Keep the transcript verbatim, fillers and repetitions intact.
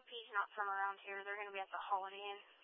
Pete's not from around here. They're going to be at the Holiday Inn.